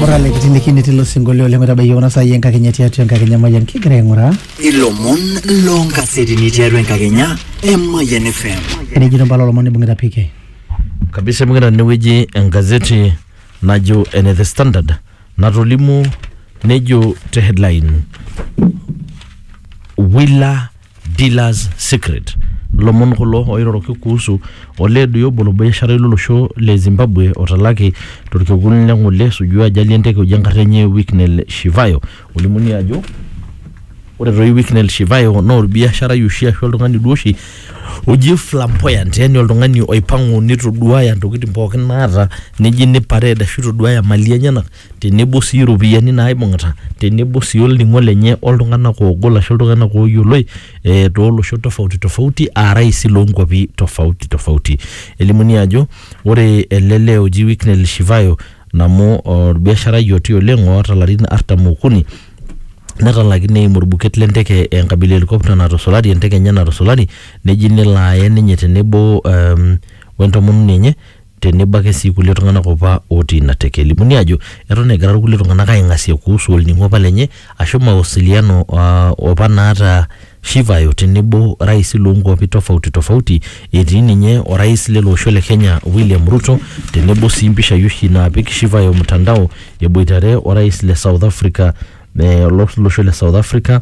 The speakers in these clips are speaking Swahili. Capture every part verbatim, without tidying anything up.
Morale kitindikini tilo singolio lengo tabayo na saa yenka Kenya tiatu yenka Kenya mayan kigre ngura. Ilomon longa seti ni tiatu yenka Kenya Emma N F M. Kini jino mbalo lomoni bungita P K. Kabisa mwingine niwiji ngazeti najo ene The Standard natulimu nejo te headline Willa Dealers Secret. Lomon kulo oiroroki kuhusu oledu yobolo biashara ilo losho le Zimbabwe otalaki torikogulnya ngule sujua ajali enteke ujangarenye Wicknell Shivayo ulimuni ajo ore roi Wicknell Shivayo no biashara yushia sholdongani duoshi uji flamboyant yani oldongani oipangu nitodua ndokiti mpokin naata neji ne parade shitodua ya mali enyana tenebo si ropiani na aibungata tenebo si olningo lenye oldongana ko gola sholdongana ko yoloi eh dolosho tofauti tofauti araisi longwapi tofauti tofauti elimuni ajo ore elele uji Wicknell Shivayo namo biashara yoti olengo atalarin artamukuni nata lakini murbuket lenteke enkabila helicopter na rosolari enteke nyana rosolari nejine la yenye tenebo um, wentomun nenye teneba ke sikule tongana kopa oti na teke limuni ajo erone garar kule tongana ka ingasi kuhusu olningo palenye asho mawasiliano uh, opana ata Shivayo tenebo rais longo api tofauti tofauti etini nye o rais lelo shole Kenya William Ruto tenebo simpisha yushi na apiki Shivayo mtandao yeboitare o rais le South Africa eh lolo shole South Africa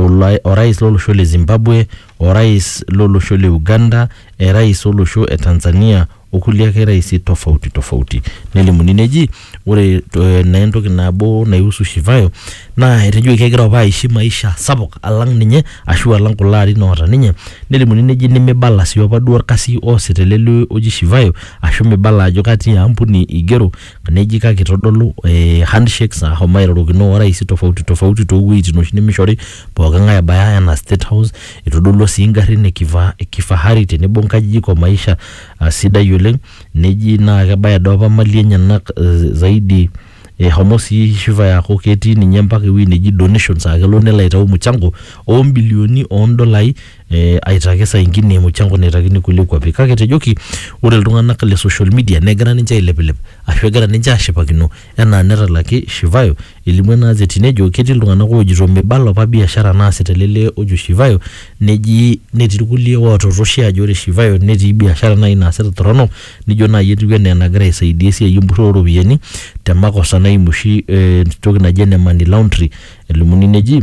o rais lolo shole Zimbabwe o rais lolo shole Uganda e rais lolo shole Tanzania okulia ke rais tofauti tofauti nelimunineji ore naendo kinabo na yusu Shivayo na etejo kegira baishi maisha sabok alang ninye ashu alang kulari nota ninye nelimunineji nemebala sio paduar kasi ositelelu oji Shivayo ashu mebala ajo kati ya ampuni igero neji ka kitodolu eh, handshakes a homairorokino rais tofauti tofauti to witi no shinimishori boganga ya baya na State House itodolu singari ne kifa kifahari tenebo nkaji kwa maisha uh, sida yuleng neji na kabaya doba mali nyana uh, zaidi e homosi Shiva yako keti ni nyamba ke wi neji donations agelo ne laita umuchango o bilioni on dolai e aitakesa ingine muchango netakini kule kwa pika ketejoki ore ltungana kale social media negara ninja ilepelep ashwegara ninja ashipakino yana nera laki Shivayo ilimwena zetinejo keti ltungana ko jitome balo pa biashara na setelele ojo Shivayo neji netirikulie watotoshi ajore Shivayo neti biashara na ina seta torono nijo na yetu ne nagara isaidie sia yumburo robieni temako sana imushi eh, toki na jene money laundry elimuni neji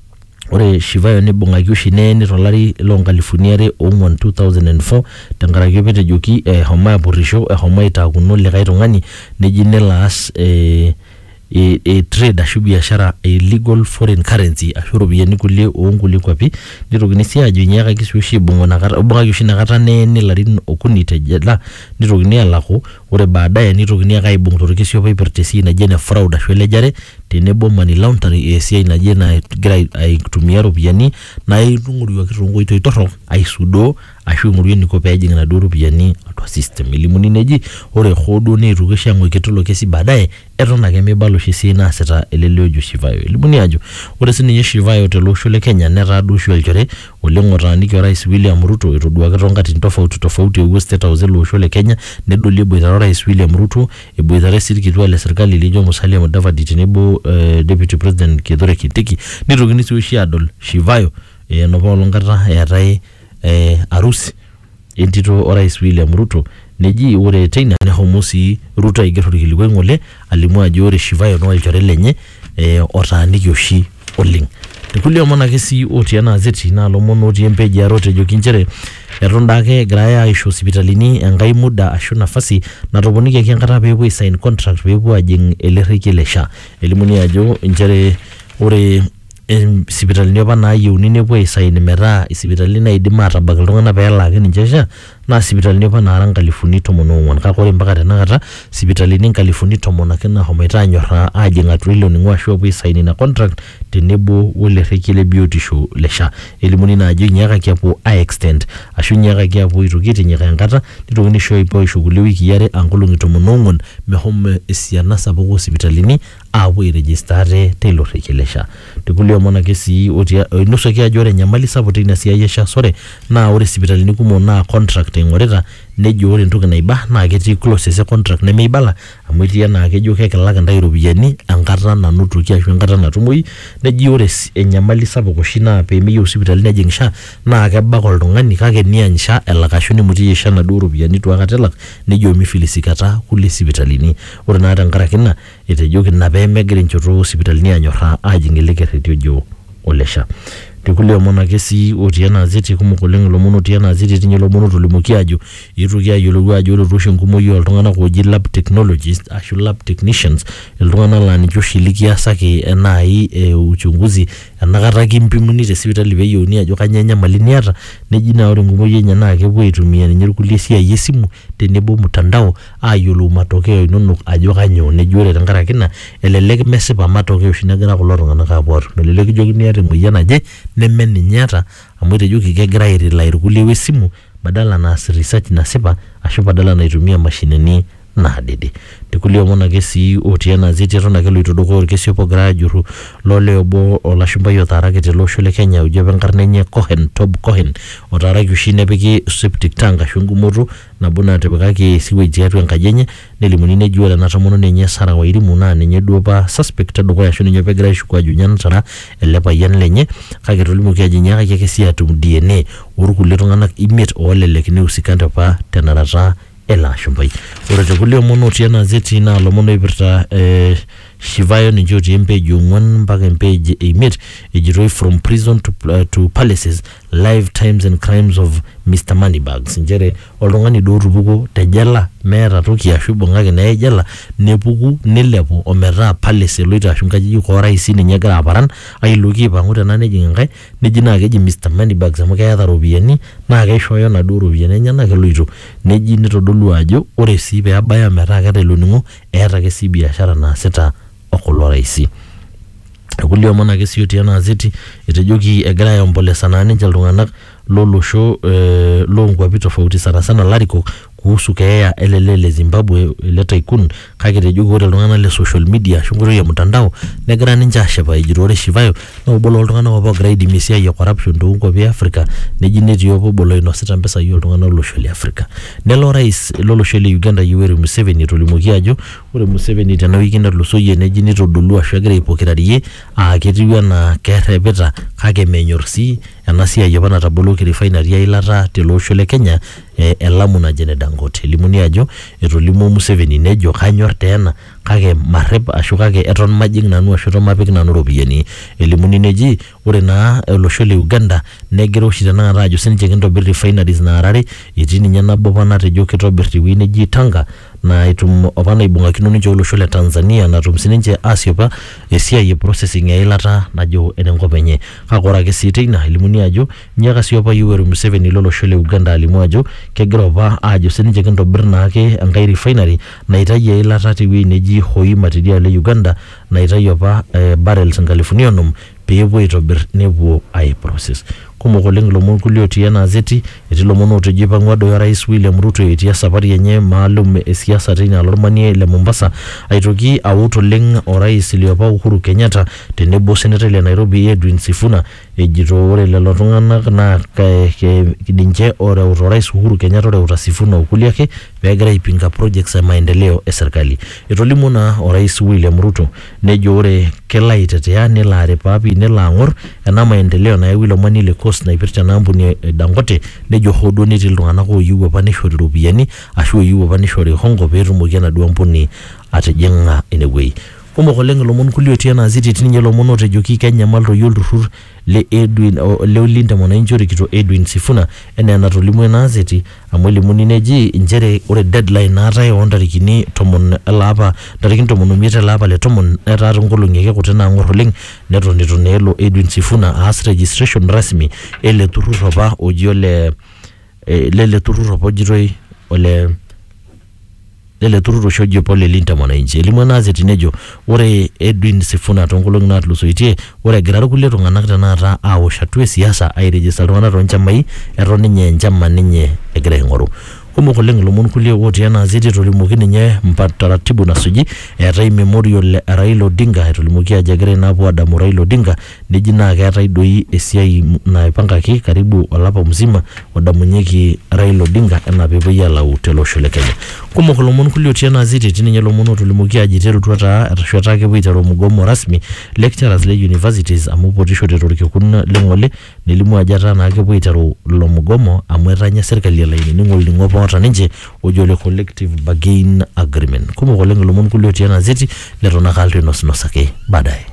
ore Shivayo ne bongakyushi ne ne tolari longalifuniare on two thousand four tangarake pete joki eh, homa burisho eh, homa itakuno le kaitongani neji ne las eh, e, e trade ashu biashara a illegal foreign currency ashuru biyani kulie onguli kwapi nirogini sia ajunyaka kisushi bongo nakata bonga yushi nakata ne ne larin okuni tejela nirogini alako ore baadaye nirogini aka ibongo torikisio papertesi na jene fraud ashu lejare tenebo money laundering esia na jena gira aitumia ropiani na itunguru yakirongo ito itorro aisudo ashu nguru ni kopya jinga do ropiani atwa system ilimuni neji ore khodo ne rukesha ngweketolo kesi baadaye etona ke mebalo shisi na seta eleleo jo Shivayo ilimuni ajo ore sinye Shivayo telo shole Kenya nera do shole jore olengotani ke rais William Ruto itodua ketongati tofauti tofauti e State House lo shole Kenya nedoli boitara rais William Ruto e boitara sirikitwa le serikali lijo Musalia Mudavadi tenebo uh, Deputy President Kithure Kindiki nitokini sushi adol Shivayo e no bolongata etai eh arusi entito orais William Ruto neji ore teina ne homosi Ruto igerorikilwe ngole alimu ajore Shivayo no alchore lenye eh otani yoshi oling tikulia mona kesi otiana zeti na lomono oti empeji ya rote jokinjere erondake graya isho hospitalini engai muda ashu nafasi natobonike kiankata pepo sign contract pepo ajing elerikilesha elimuni ajo njere ore hospitalini apa na yeuni nepo sign mera hospitalini na idima atabak iltung'ana peelaki ninche na hospitalini apa na nkalifuni tomon ong'uan kakore mpaka tenakata hospitalini nkalifuni tomon ake na homoita anyorra ajing trillion ng'ua ashu apuo sign na contract tenebo weleriki le biotisho lesha elimuni na ajo nyaka kiapo a extend ashu nyaka kiapo itokiti nyaka enkata nitokini show ipo shughuli wiki yare angolongi tomon ong'uan mehome esiana sapuk hospitalini apuo iregistare telo rekilesha tikulia mona kesi otia nusu kia jore nyamali sapote ina siya yesha sore na ore hospitalini kumo na contract contract ingorita nejo ore entoki naiba na ketii clauses e contract nemeibala amu etii na kejo kekilak ntai ropiani enkata nanutuki ashu enkata natumoi neji ore enyamali sapuk oshi na pemeyieu sipitali nejing sha na kebak oltung'ani kake niany sha elakashu nimutie sha naduo ropiani tu akatelak nejo mifilisikata kule sipitalini ore na tenkaraki ina etejoki na pemegira enchoto sipitalini anyorra ajing ele kereti ojo olesha Tikulia mona kesi otiana ziti kumok oleng lomono tiana ziti tinye lomono tolimuki ajo ituki ayiolou ajo ore toshe nkumoyi oltung'anak oji lab technologists ashu lab technicians iltung'anak laa ninche oshi likiasaki nai e, uchunguzi enakata kimpimuni te sipitali peeyieuni ajo kanyio enyamali niata neji naa ore nkumoyi enye naa kepuo aitumia ninye irkulie siai esimu tenebo mtandao ayiolou matokeo inonok ajo kanyio neji ore tenkaraki ina elelek mesipa matokeo oshi negira kulo tung'anak aapuo atum elelek kijokini iyata emoyian aje neme ninye ata amu etejoki kegira airila irkulie wesimu badala naas research nasipa ashu badala naitumia mashinini naadede tikulie omon ake sii otiana ziti eton ake loitodoko orkesi opo gira ajurru lole obo olashumbai otaaraki tele osho le Kenya ojo apa enkarna enye Cohen Tob Cohen otaaraki oshi nepiki septic tank ashu engumoto nabo natipikaki sewage tiatua enkaji enye nelimuni neji ore ena tomononi enye Sarah Wairimu naa ninye duo apa suspect edukuya ashu ninye apa egira aishuku ajo nyanatara ele payian lenye kake tolimuki ajo nyaakaki ake sii atum D N A orkulie tung'anak imiet oolelek neusikante apa tenarata ela shumbai ore tekulie omon otiana zeti na lomono ipirta eh, Shivayo ninche otii empeji ong'uan mpaka empeji eimet ejitoi from prison to, uh, to palaces live times and crimes of Mister Moneybags njere oltung'ani duo tupuko tejela meeta toki ashu bung'aki naa jela nepuku nilepu ometaa palace eloito ashu nkajijik ooraisi ninye egira aparan ailoki aipang'u tena nejing enkae neji naa keji Mister Moneybags amu keeta ropiyiani naa keishooyo naduo ropiyiani enyenak eloito neji nitodolu ajo ore sii peebaya metaa keeta ilo ning'o eeta ake sii biashara naasita okulo raisi kulie omon ake sii otiana ziti etejoki egira aiombolesa naa ninche iltung'anak lolosho eh, lonkwapi tofauti sana sana larikok kuhusu keeya elele le Zimbabwe le tycoon kake etejoki ore iltung'anak le social media ashu nkoitoi ya mtandao negira ninche ashipa ejito ore Shivayo na obo loltung'anak apa ogira aidimie esiai e corruption toonkwapi e Africa neji netii apa obo loinosita mpisai oltung'anak lolosho le Africa nelo rais lolosho le Uganda Yoweri Museveni etolimuoki ajo ore Museveni tena wiki natulusoyie neji nitodolu ashu egira aipokirarie aa ketiu enaa kerrepita kake menyor sii ena siai apa nataboloki refinery eilata tele osho le Kenya e, elamu naje ne Dangote limuni ajo etolimuo Museveni nejo kanyor teena kake marrep ashu kake eton majing nanu ashu eton mapik nanu ropiyiani elimuni neji ore naa olosho le Uganda negira oshi tenakata ajo sininche kintobirr refineries naarare etii ninye nabo apa natejo kitobirr tewueji neji Tanga na itum apa naibung'akino ninche olosho le Tanzania natum sininche asiopa esiai e processing eilata najo enenkop enye kake ore ake sii teina elimuni ajo nyaaka sii apa Yoweri Museveni lolosho le Uganda alimu ajo kegira apa ajo sininche kintobirr naake enkai refinery naitayu eilata tewueji neji Hoima tidialo le Uganda naitayu apa eh, barrels nkalifuni onom peepuo aitobirr nepuo ai process kumok oleng lomon kulie otii ena zeti etii lomon otejo ipang'ua duo Rais William Ruto etii esapari enye maalum esiasa teina olomanie le Mombasa aitoki aut oleng orais liopa Uhuru Kenyatta tenebo seneta le Nairobi Edwin Sifuna ejito ore lelo tung'anak naa ninche oreuta Rais Uhuru Kenyatta oreuta Sifuna okulie ake peegira aipinga projects ya maendeleo e serikali etolimuo naa orais William Ruto nejo ore kelo aitetea nelo aripaapi nelo ang'or ena maendeleo nayawua ilo mani le coast naipirta ena ampuni Dangote nejo hoo duo netii iltung'anak ooyieu apa nishori ropiyiani ashu ooyieu apa nishori hongo peetumoki enaduo ampuni atijing'a inewueji kumok oleng ilomon kulie otii ena ziti etii ninye ilomon otejoki kenyamal toyie olturrur le Edwin le Ulinda Mwananchi orikito Edwin Sifuna enaa enatolimuo ena ziti amu elimuni neji njere ore deadline naatai oontarikini tomon elaapa ntarikini tomon omiet elaapa le tomon netaa nkolong'i ake kuti naang'or oleng neton itu naa elo Edwin Sifuna aas registration rasmi ele turrur apa oji ole lele turrur apa ojitoi ole lele tururu shoji pole Linda Mwananchi elimu ena zeti nejo ore Edwin Sifuna tonkolong'i naatulusoitie ore egira kulie tung'anak tenakata awosh atua siasa airegister iltung'anak toonchamai eton ninye enchama ninye egira aing'oru kumok oleng ilomon kulie otii ena gazeti etolimuoki ninye taratibu nasuji eetai memorial le Raila Odinga etolimuoki ajo egirai naa apuo adamu Raila Odinga neji naa keetai doi esiai naipangaki karibu olapa mzima odamunyeki Raila Odinga enaa peepuoi alau telosho le Kenya. Kumok ilomon kulie otii ena gazeti etii ninye ilomon otolimuoki ajo iterutua taa arashu etaa kepuo aiteru mugomo rasmi lecturers le universities amu potishote torkekun leng'ole nelimu ajo etaa naa kepuo aiteru ilo mugomo amu etanya serkali alainini ng'oling'o poota ninche ojo le collective bargain agreement. Kumok oleng ilomon kulie otii ena gazeti leton ake altu inosnosaki baadaye.